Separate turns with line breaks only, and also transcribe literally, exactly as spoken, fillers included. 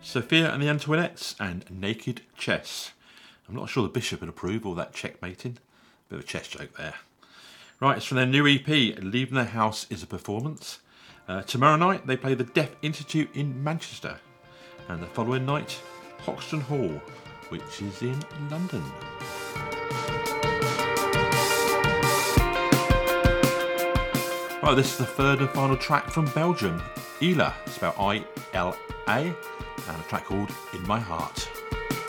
Sophia and the Antoinettes and Naked Chess. I'm not sure the Bishop would approve all that checkmating. Bit of a chess joke there. Right, it's from their new E P, Leaving the House is a Performance. Uh, tomorrow night they play the Deaf Institute in Manchester. And the following night, Hoxton Hall, which is in London. Right, this is the third and final track from Belgium, Ila, spelled I L A, and a track called In My Heart.